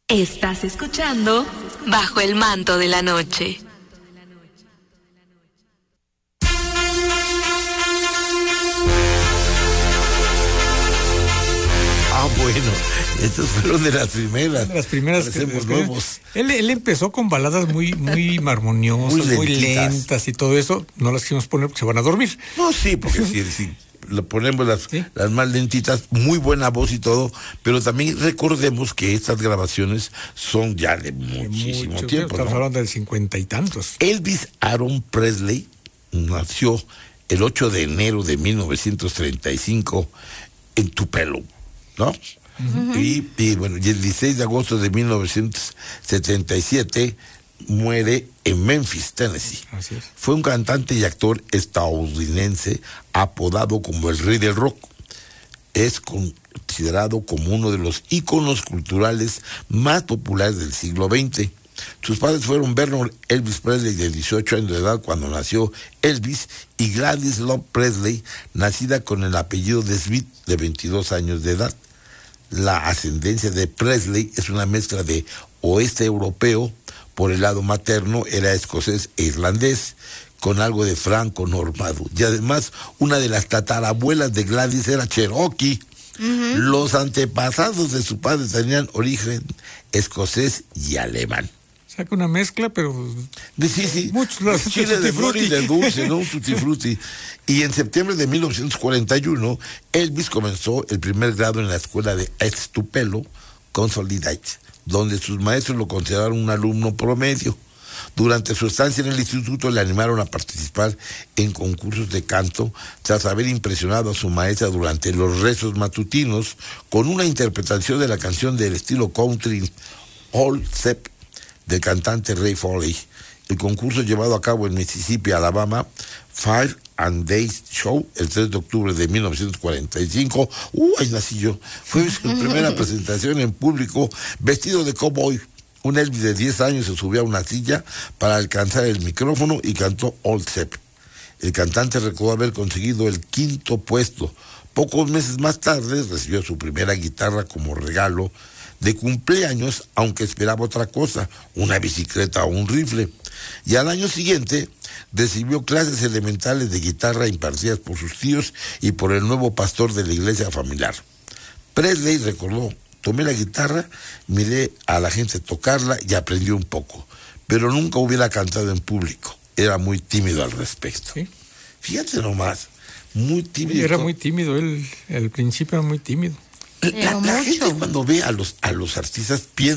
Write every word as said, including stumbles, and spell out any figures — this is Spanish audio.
Estás escuchando Bajo el Manto de la Noche. Ah, bueno, estos fueron de las primeras. De las primeras. Parecemos que, nuevos. Él, él empezó con baladas muy, muy armoniosas, muy, muy lentas y todo eso. No las quisimos poner porque se van a dormir. No, sí, porque sí, sí. Le ponemos las, ¿Sí? las más lentitas, muy buena voz y todo, pero también recordemos que estas grabaciones son ya de muchísimo Mucho, tiempo. Estamos ¿no? hablando del cincuenta y tantos. Elvis Aaron Presley nació el ocho de enero de mil novecientos treinta y cinco en Tupelo, ¿no? Uh-huh. Y, y bueno, y el dieciséis de agosto de mil novecientos setenta y siete muere en Memphis, Tennessee. Así es. Fue un cantante y actor estadounidense apodado como el Rey del Rock. Es considerado como uno de los íconos culturales más populares del siglo veinte. Sus padres fueron Vernon Elvis Presley, de dieciocho años de edad cuando nació Elvis, y Gladys Love Presley, nacida con el apellido de Smith, de veintidós años de edad. La ascendencia de Presley es una mezcla de oeste europeo, por el lado materno era escocés e irlandés, con algo de franco-normando. Y además, una de las tatarabuelas de Gladys era cherokee. Uh-huh. Los antepasados de su padre tenían origen escocés y alemán. Saca una mezcla, pero... Sí, sí. Muchos los chile de flor y de dulce, ¿no? Un tutti frutti. Y en septiembre de mil novecientos cuarenta y uno, Elvis comenzó el primer grado en la escuela de East Tupelo Consolidated, donde sus maestros lo consideraron un alumno promedio. Durante su estancia en el instituto le animaron a participar en concursos de canto, tras haber impresionado a su maestra durante los rezos matutinos con una interpretación de la canción del estilo country All Step del cantante Ray Foley. El concurso llevado a cabo en Mississippi, Alabama, Fire and Days Show, el tres de octubre de mil novecientos cuarenta y cinco, ¡uh, ahí nací yo! Fue su primera presentación en público vestido de cowboy. Un Elvis de diez años se subió a una silla para alcanzar el micrófono y cantó All Step. El cantante recordó haber conseguido el quinto puesto. Pocos meses más tarde recibió su primera guitarra como regalo de cumpleaños, aunque esperaba otra cosa, una bicicleta o un rifle. Y al año siguiente recibió clases elementales de guitarra impartidas por sus tíos y por el nuevo pastor de la iglesia familiar. Presley recordó: tomé la guitarra, miré a la gente tocarla y aprendí un poco, pero nunca hubiera cantado en público. Era muy tímido al respecto. ¿Sí? Fíjate nomás, muy tímido. Sí, era muy tímido, él al principio era muy tímido. La, la gente cuando ve a los, a los artistas piensa